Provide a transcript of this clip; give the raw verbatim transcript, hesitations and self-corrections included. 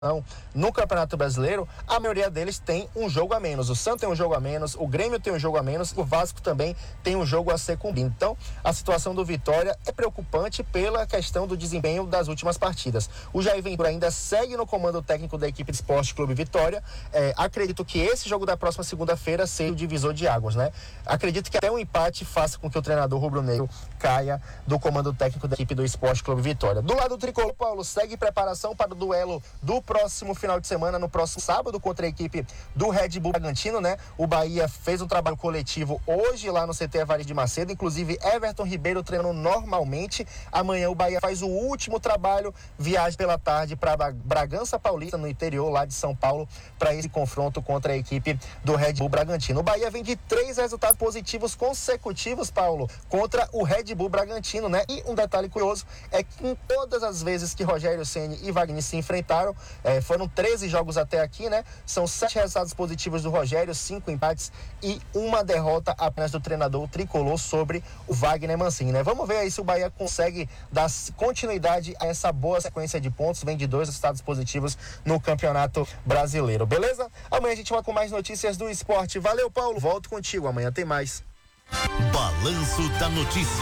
no Campeonato Brasileiro, a maioria deles tem um jogo a menos. O Santos tem um jogo a menos, o Grêmio tem um jogo a menos, o Vasco também tem um jogo a ser cumprido. Então, a situação do Vitória é preocupante pela questão do desempenho das últimas partidas. O Jair Ventura ainda segue no comando técnico da equipe de Esporte Clube Vitória. É, acredito que esse jogo da próxima segunda-feira seja o divisor de águas, né? Acredito que até um empate faça com que o treinador rubro-negro caia do comando técnico da equipe do Esporte Clube Vitória. Do lado do tricolor, Paulo, segue preparação para o duelo do próximo final de semana, no próximo sábado, contra a equipe do Red Bull Bragantino, né? O Bahia fez um trabalho coletivo hoje lá no C T Evaristo de Macedo, inclusive Everton Ribeiro treinando normalmente. Amanhã o Bahia faz o último trabalho, viagem pela tarde para Bragança Paulista, no interior lá de São Paulo, para esse confronto contra a equipe do Red Bull Bragantino. O Bahia vem de três resultados positivos consecutivos, Paulo, contra o Red Bull Bragantino, né? E um detalhe curioso é que em todas as vezes que Rogério Ceni e Wagner se enfrentaram, É, foram treze jogos até aqui, né? São sete resultados positivos do Rogério, cinco empates e uma derrota apenas do treinador tricolor sobre o Wagner Mancini, né? Vamos ver aí se o Bahia consegue dar continuidade a essa boa sequência de pontos. Vem de dois resultados positivos no Campeonato Brasileiro, beleza? Amanhã a gente vai com mais notícias do esporte. Valeu, Paulo. Volto contigo. Amanhã tem mais. Balanço da Notícia.